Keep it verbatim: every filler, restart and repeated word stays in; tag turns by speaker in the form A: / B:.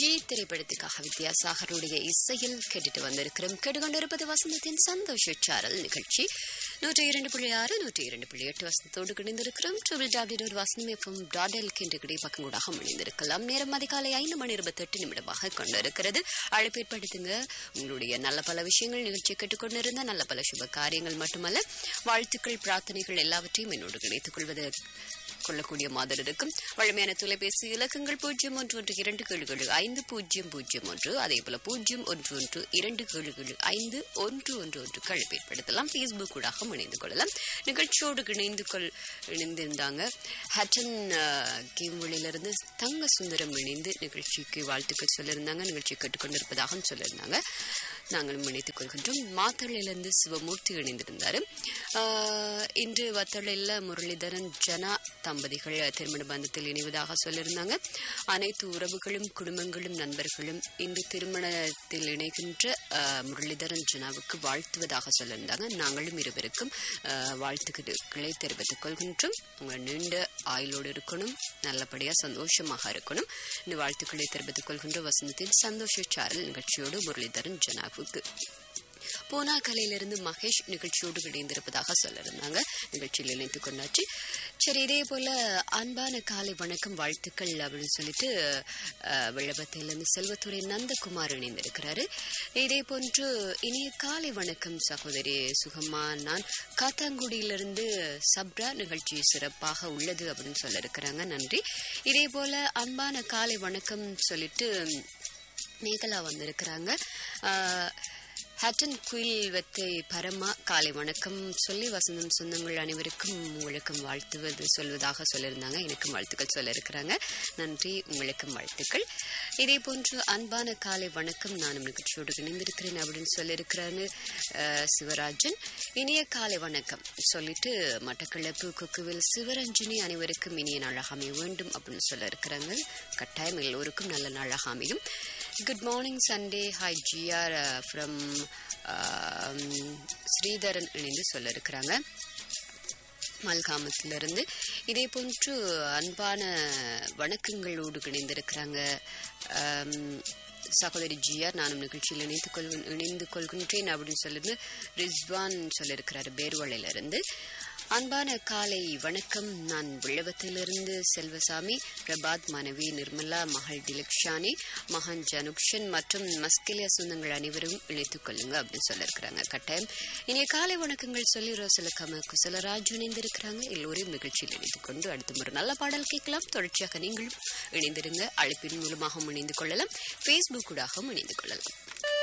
A: திரைப்படத்துக்காக வித்யாசாகருடைய இசையில் கேட்டுட்டு வந்திருக்கிறோம். கேட்டுக்கொண்டிருப்பது வசந்தத்தின் சந்தோஷ சாரல் நிகழ்ச்சி. நூற்றி இரண்டு புள்ளி ஆறு நூற்றி இரண்டு புள்ளி எட்டு வசந்தத்தோடு கிணிந்திருக்கிறோம். ட்ரிபிள் டபிள்யூ டாட் வசந்தம் எஃப்எம் டாட் எல் கிண்டகிரி பக்கங்கூடாக இணைந்திருக்கலாம். நேரம் அதிகாலை ஐந்து மணி இருபத்தி எட்டு நிமிடமாக கொண்டிருக்கிறது. அழைப்பு ஏற்படுத்துங்க. உங்களுடைய நல்ல பல விஷயங்கள் நிகழ்ச்சியை கேட்டுக்கொண்டிருந்த நல்ல பல சுப காரியங்கள் மட்டுமல்ல, வாழ்த்துக்கள், பிரார்த்தனைகள் எல்லாவற்றையும் என்னோடு இணைத்துக் கொள்வது கொள்ளக்கூடிய மாதிரி இருக்கும். வழமையான தொலைபேசி இலக்கங்கள் பூஜ்ஜியம் ஒன்று ஒன்று இரண்டு ஏழு ஏழு ஐந்து பூஜ்ஜியம் பூஜ்ஜியம் ஒன்று, அதே போல பூஜ்ஜியம் ஒன்று ஒன்று இரண்டு ஏழு ஏழு ஐந்து ஒன்று ஒன்று ஒன்று அழைப்பு ஏற்படுத்தலாம். பேஸ்புக் ஊடாக இணைந்து கொள்ளலாம். நிகழ்ச்சியோடு இணைந்து கொள் இணைந்திருந்தாங்க ஹட்டன் கேம்வெளியிலிருந்து தங்க சுந்தரம் இணைந்து நிகழ்ச்சிக்கு வாழ்த்துக்கள் சொல்லியிருந்தாங்க. நிகழ்ச்சி கேட்டுக்கொண்டிருப்பதாக சொல்லியிருந்தாங்க. நாங்களும் இணைத்துக் கொள்கின்றோம். மாத்தளையிலிருந்து சிவமூர்த்தி இணைந்திருந்தாரு. இன்று வத்தளையில் முரளிதரன் ஜனா தம்பதிகள் திருமண பந்தத்தில் இணைவதாக சொல்லியிருந்தாங்க. அனைத்து உறவுகளும் குடும்பங்களும் நண்பர்களும் இன்று திருமணத்தில் இணைகின்ற முரளிதரன் ஜனாவுக்கு வாழ்த்துவதாக சொல்லியிருந்தாங்க. நாங்களும் இருவருக்கும் வாழ்த்துக்களை தெரிவித்துக் கொள்கின்றோம். உங்கள் நீண்ட ஆயுளோடு இருக்கணும், நல்லபடியா சந்தோஷமாக இருக்கணும். இந்த வாழ்த்துக்களை தெரிவித்துக் கொள்கின்ற வசந்தத்தின் சந்தோஷ சாரல் நிகழ்ச்சியோடு முரளிதரன் ஜனாவுக்கு போனா கலையிலிருந்து மகேஷ் நிகழ்ச்சியோடு இணைந்திருப்பதாக சொல்லியிருந்தாங்க. நிகழ்ச்சியில் இணைத்துக் கொண்டாச்சு. சரி, இதே போல அன்பான காலை வணக்கம் வாழ்த்துக்கள் அப்படின்னு சொல்லிட்டு வெள்ளபத்திலிருந்து செல்வத்துறை நந்தகுமார் இணைந்திருக்கிறாரு. இதே போன்று இனிய காலை வணக்கம் சகோதரி சுகமா, நான் காத்தாங்குடியிலிருந்து சப்ரா நிகழ்ச்சி சிறப்பாக உள்ளது அப்படின்னு சொல்ல இருக்கிறாங்க. நன்றி. இதே போல அன்பான காலை வணக்கம் சொல்லிட்டு மேகலா வந்திருக்கிறாங்க. ஹட்டன் குயில் வெத்தை பரமா காலை வணக்கம் சொல்லி வசந்தம் சொந்தங்கள் அனைவருக்கும் உங்களுக்கும் வாழ்த்துவது சொல்வதாக சொல்லியிருந்தாங்க. எனக்கும் வாழ்த்துக்கள் சொல்ல இருக்கிறாங்க. நன்றி, உங்களுக்கும் வாழ்த்துக்கள். இதே போன்று அன்பான காலை வணக்கம், நானும் நிகழ்ச்சியோடு இணைந்திருக்கிறேன் அப்படின்னு சொல்லியிருக்கிறாரு சிவராஜன். இனிய காலை வணக்கம் சொல்லிட்டு மட்டக்களப்பு கொக்குவில் சிவரஞ்சனி அனைவருக்கும் இனிய நாளாக அமைய வேண்டும் அப்படின்னு சொல்ல இருக்கிறாங்க. கட்டாயம் எல்லோருக்கும் நல்ல நாளாக அமையும். Good morning Sunday, hi GR from Sridharan இணைந்து சொல்ல இருக்கிறாங்க மல்காமத்திலிருந்து. இதே போன்று அன்பான வணக்கங்களோடு இணைந்திருக்கிறாங்க சகோதரி ஜிஆர். நானும் நிகழ்ச்சியில் இணைத்துக் கொள் இணைந்து கொள்கின்றேன் அப்படின்னு சொல்லிட்டு ரிஸ்வான் சொல்லியிருக்கிறாரு பேர்வளையிலிருந்து. அன்பான காலை வணக்கம், நான் விழுவத்திலிருந்து செல்வசாமி, பிரபாத் மனைவி நிர்மலா, மகள் திலக்ஷானி, மகன் ஜனுக்ஷன் மற்றும் மஸ்கிலியா சொந்தங்கள் அனைவரும் இணைத்துக் கொள்ளுங்க அப்படின்னு சொல்லியிருக்கிறாங்க. கட்டாயம் இனிய காலை வணக்கங்கள் சொல்லி ரோசலக்கம குசலராஜ் இணைந்திருக்கிறாங்க. எல்லோரையும் நிகழ்ச்சியில் இணைத்துக் கொண்டு அடுத்த ஒரு நல்ல பாடல் கேட்கலாம். தொடர்ச்சியாக நீங்களும் இணைந்திருங்க. அழைப்பின் மூலமாகவும் இணைந்து கொள்ளலாம், பேஸ்புக் ஊடாகவும் இணைந்து கொள்ளலாம்.